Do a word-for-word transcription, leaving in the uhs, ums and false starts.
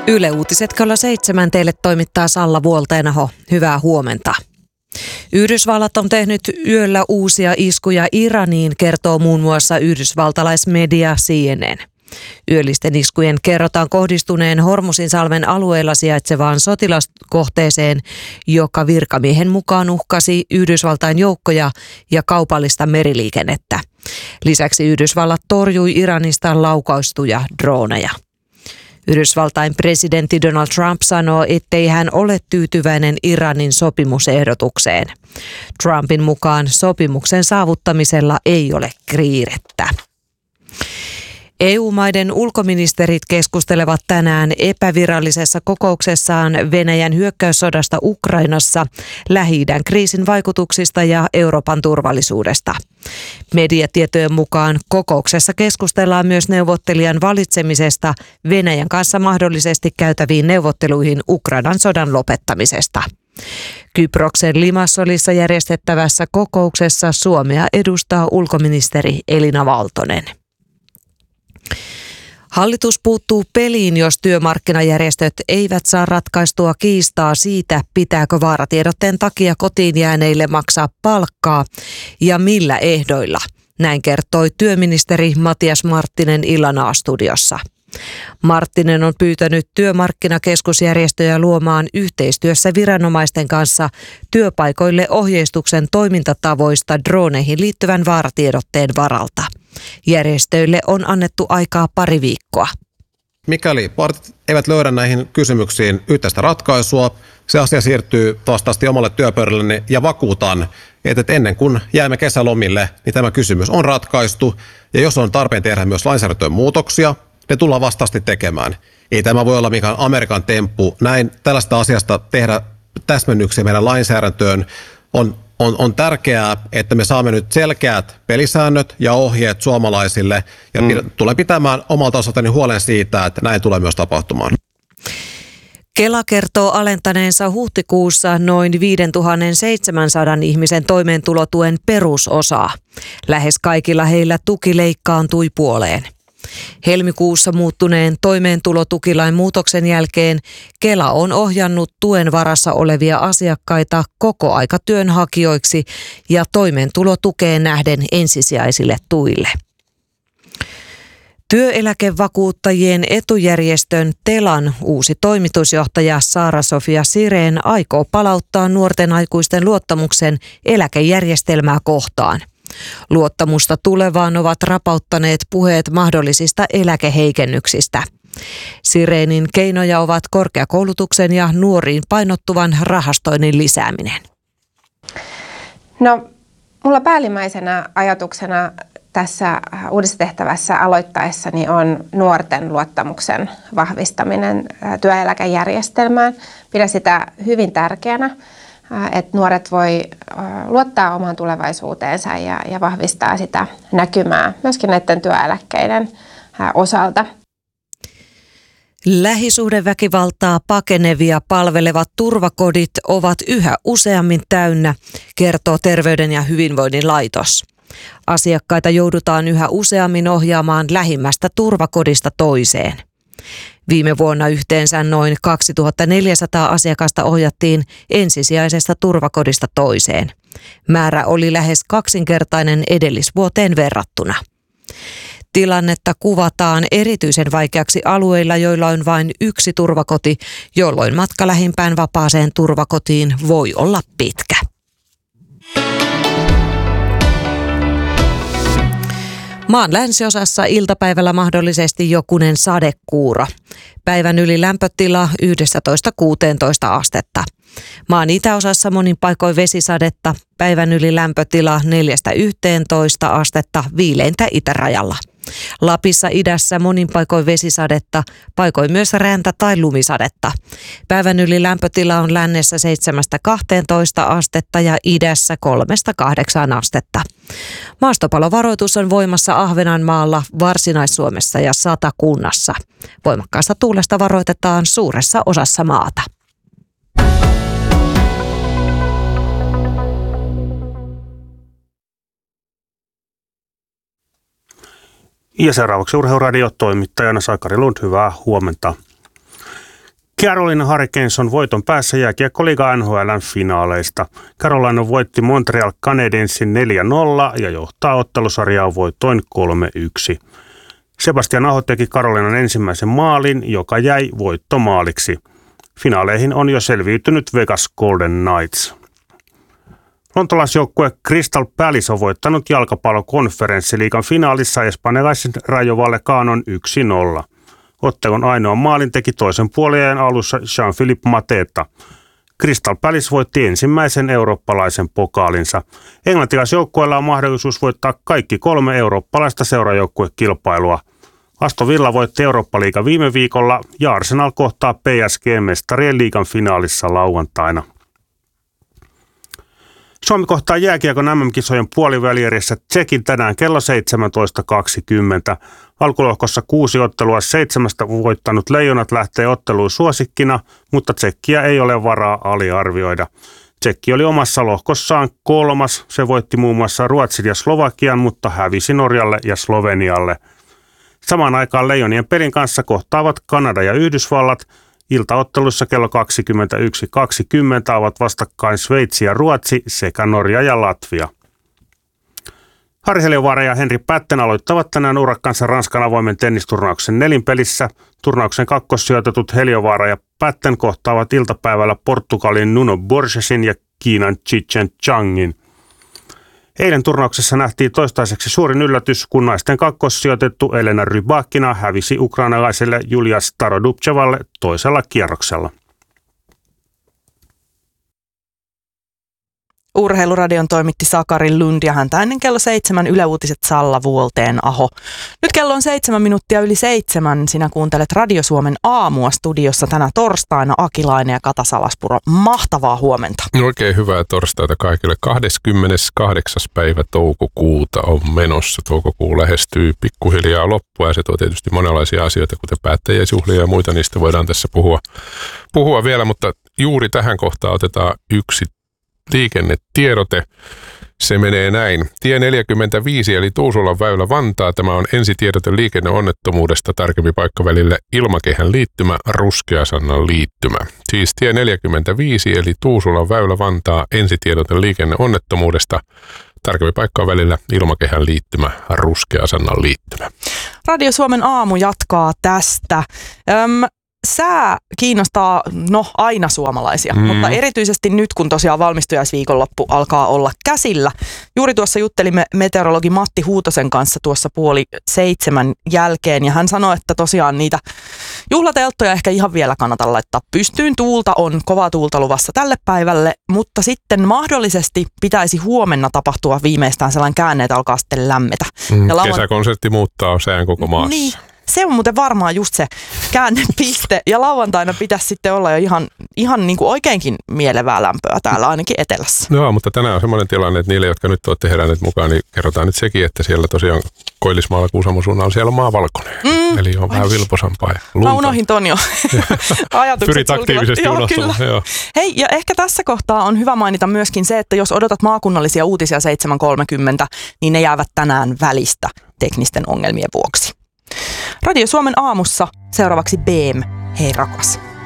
Yle Uutiset kello seitsemän teille toimittaa Salla Vuolteenaho. Hyvää huomenta. Yhdysvallat on tehnyt yöllä uusia iskuja Iraniin, kertoo muun muassa yhdysvaltalaismedia C N N. Yöllisten iskujen kerrotaan kohdistuneen Hormuzinsalmen alueella sijaitsevaan sotilaskohteeseen, joka virkamiehen mukaan uhkasi Yhdysvaltain joukkoja ja kaupallista meriliikennettä. Lisäksi Yhdysvallat torjui Iranista laukaistuja drooneja. Yhdysvaltain presidentti Donald Trump sanoo, ettei hän ole tyytyväinen Iranin sopimusehdotukseen. Trumpin mukaan sopimuksen saavuttamisella ei ole kiirettä. E U-maiden ulkoministerit keskustelevat tänään epävirallisessa kokouksessaan Venäjän hyökkäyssodasta Ukrainassa, Lähi-idän kriisin vaikutuksista ja Euroopan turvallisuudesta. Mediatietojen mukaan kokouksessa keskustellaan myös neuvottelijan valitsemisesta Venäjän kanssa mahdollisesti käytäviin neuvotteluihin Ukrainan sodan lopettamisesta. Kyproksen Limassolissa järjestettävässä kokouksessa Suomea edustaa ulkoministeri Elina Valtonen. Hallitus puuttuu peliin, jos työmarkkinajärjestöt eivät saa ratkaistua kiistaa siitä, pitääkö vaaratiedotteen takia kotiin jääneille maksaa palkkaa ja millä ehdoilla. Näin kertoi työministeri Matias Marttinen illan A-studiossa. Marttinen on pyytänyt työmarkkinakeskusjärjestöjä luomaan yhteistyössä viranomaisten kanssa työpaikoille ohjeistuksen toimintatavoista drooneihin liittyvän vaaratiedotteen varalta. Järjestöille on annettu aikaa pari viikkoa. Mikäli partit eivät löydä näihin kysymyksiin yhteistä ratkaisua, se asia siirtyy vastaasti omalle työpöydälleni ja vakuutan, että ennen kuin jäämme kesälomille, niin tämä kysymys on ratkaistu. Ja jos on tarpeen tehdä myös lainsäädäntöön muutoksia, ne tullaan vastaasti tekemään. Ei tämä voi olla mikään Amerikan temppu. Näin tällaista asiasta tehdä täsmennyksiä meidän lainsäädäntöön on On, on tärkeää, että me saamme nyt selkeät pelisäännöt ja ohjeet suomalaisille ja mm. tulen pitämään omalta osaltani huolen siitä, että näin tulee myös tapahtumaan. Kela kertoo alentaneensa huhtikuussa noin viisituhattaseitsemänsataa ihmisen toimeentulotuen perusosaa. Lähes kaikilla heillä tuki leikkaantui puoleen. Helmikuussa muuttuneen toimeentulotukilain muutoksen jälkeen Kela on ohjannut tuen varassa olevia asiakkaita kokoaikatyönhakijoiksi ja toimeentulotukeen nähden ensisijaisille tuille. Työeläkevakuuttajien etujärjestön Telan uusi toimitusjohtaja Saara-Sofia Sirén aikoo palauttaa nuorten aikuisten luottamuksen eläkejärjestelmää kohtaan. Luottamusta tulevaan ovat rapauttaneet puheet mahdollisista eläkeheikennyksistä. Sirénin keinoja ovat korkeakoulutuksen ja nuoriin painottuvan rahastoinnin lisääminen. No, mulla päällimmäisenä ajatuksena tässä uudessa tehtävässä aloittaessani on nuorten luottamuksen vahvistaminen työeläkejärjestelmään. Pidän sitä hyvin tärkeänä, että nuoret voi luottaa omaan tulevaisuuteensa ja, ja vahvistaa sitä näkymää myöskin näiden työeläkkeiden osalta. Lähisuhdeväkivaltaa pakenevia palvelevat turvakodit ovat yhä useammin täynnä, kertoo Terveyden ja hyvinvoinnin laitos. Asiakkaita joudutaan yhä useammin ohjaamaan lähimmästä turvakodista toiseen. Viime vuonna yhteensä noin kaksituhattaneljäsataa asiakasta ohjattiin ensisijaisesta turvakodista toiseen. Määrä oli lähes kaksinkertainen edellisvuoteen verrattuna. Tilannetta kuvataan erityisen vaikeaksi alueilla, joilla on vain yksi turvakoti, jolloin matka lähimpään vapaaseen turvakotiin voi olla pitkä. Maan länsiosassa iltapäivällä mahdollisesti jokunen sadekuuro. Päivän yli lämpötila yksitoista kuusitoista astetta. Maan itäosassa monin paikoin vesisadetta. Päivän yli lämpötila neljästä yhteentoista astetta viileintä itärajalla. Lapissa idässä monin paikoin vesisadetta, paikoin myös räntä- tai lumisadetta. Päivän yli lämpötila on lännessä seitsemästä kahteentoista astetta ja idässä kolmesta kahdeksaan astetta. Maastopalovaroitus on voimassa Ahvenanmaalla, Varsinais-Suomessa ja Satakunnassa. Voimakkaasta tuulesta varoitetaan suuressa osassa maata. Ja seuraavaksi Urheiluradio toimittajana Sakari Lund, hyvää huomenta. Carolina Hurricanes on voiton päässä jääkiekkoliiga N H L:n finaaleista. Carolina voitti Montreal Canadiensin neljä nolla ja johtaa ottelusarjaa voittoin kolme yksi. Sebastian Aho teki Carolinan ensimmäisen maalin, joka jäi voittomaaliksi. Finaaleihin on jo selviytynyt Vegas Golden Knights. Lontolaisjoukkue Crystal Palace on voittanut jalkapallokonferenssiliigan finaalissa espanjalaisen Rayo Vallecanon yksi nolla. Ottelun ainoan maalin teki toisen puoliajan alussa Jean-Philippe Mateta. Crystal Palace voitti ensimmäisen eurooppalaisen pokaalinsa. Englantilaisjoukkueella on mahdollisuus voittaa kaikki kolme eurooppalaista seurajoukkuekilpailua. Aston Villa voitti Eurooppa-liiga viime viikolla ja Arsenal kohtaa P S G-mestarien liigan finaalissa lauantaina. Suomi kohtaa jääkiekon M M-kisojen puolivälierissä Tšekin tänään kello seitsemäntoista kaksikymmentä. Alkulohkossa kuusi ottelua seitsemästä voittanut Leijonat lähtee otteluun suosikkina, mutta Tšekkiä ei ole varaa aliarvioida. Tšekki oli omassa lohkossaan kolmas. Se voitti muun muassa Ruotsin ja Slovakian, mutta hävisi Norjalle ja Slovenialle. Samaan aikaan Leijonien pelin kanssa kohtaavat Kanada ja Yhdysvallat. Iltaottelussa kello kaksikymmentäyksi kaksikymmentä ovat vastakkain Sveitsi ja Ruotsi sekä Norja ja Latvia. Harri Heliövaara ja Henri Pätten aloittavat tänään urakkansa Ranskan avoimen tennisturnauksen nelinpelissä. Turnauksen kakkossijoitetut Heliövaara ja Pätten kohtaavat iltapäivällä Portugalin Nuno Borgesin ja Kiinan Chichen Changin. Eilen turnauksessa nähtiin toistaiseksi suurin yllätys, kun naisten kakkossijoitettu Elena Rybakina hävisi ukrainalaiselle Julia Starodubtsevalle toisella kierroksella. Urheiluradion toimitti Sakari Lund ja häntä ennen kello seitsemän Yle Uutiset Salla Vuolteen Aho. Nyt kello on seitsemän minuuttia yli seitsemän. Sinä kuuntelet Radio Suomen aamua studiossa tänä torstaina Akilainen ja Kata Salaspuro. Mahtavaa huomenta. Oikein hyvää torstaita kaikille. kahdeskymmeneskahdeksas päivä toukokuuta on menossa. Toukokuu lähestyy pikkuhiljaa loppua ja se tuo tietysti monenlaisia asioita, kuten päättäjäisjuhlia ja muita. Niistä voidaan tässä puhua, puhua vielä, mutta juuri tähän kohtaan otetaan yksi liikennetiedote. Se menee näin. Tie neljäkymmentäviisi eli Tuusulan väylä Vantaa. Tämä on ensitiedote liikenneonnettomuudesta, tarkempi paikka välille Ilmakehän liittymä, Ruskeasannan liittymä. Siis tie neljäkymmentäviisi eli Tuusulan väylä Vantaa, ensitiedote liikenneonnettomuudesta, tarkempi paikka välillä Ilmakehän liittymä, Ruskeasannan liittymä. Radio Suomen aamu jatkaa tästä. Öm, Sää kiinnostaa no aina suomalaisia, mm. mutta erityisesti nyt, kun tosiaan valmistujaisviikonloppu alkaa olla käsillä. Juuri tuossa juttelimme meteorologi Matti Huutosen kanssa tuossa puoli seitsemän jälkeen ja hän sanoi, että tosiaan niitä juhlatelttoja ehkä ihan vielä kannata laittaa pystyyn. Tuulta on, kova tuulta luvassa tälle päivälle, mutta sitten mahdollisesti pitäisi huomenna tapahtua viimeistään sellainen käänne, että alkaa sitten lämmetä. Mm, lauan... Kesäkonsertti muuttaa sään koko maassa. Niin. Se on muuten varmaan just se käännepiste ja lauantaina pitäisi sitten olla jo ihan, ihan niin kuin oikeinkin mielevää lämpöä täällä ainakin etelässä. Joo, mutta tänään on semmoinen tilanne, että niille, jotka nyt olette heränneet mukaan, niin kerrotaan nyt sekin, että siellä tosiaan Koillismaalla Kuusamon suunnalla siellä on maa valkoinen. Mm, Eli on vähän vilposampaa ja lunta. Mä unohin ton jo. Ajatukset Pyrit aktiivisesti unohtamaan. Hei, ja ehkä tässä kohtaa on hyvä mainita myöskin se, että jos odotat maakunnallisia uutisia seitsemän kolmekymmentä, niin ne jäävät tänään välistä teknisten ongelmien vuoksi. Radio Suomen aamussa seuraavaksi B M. Hei rakas.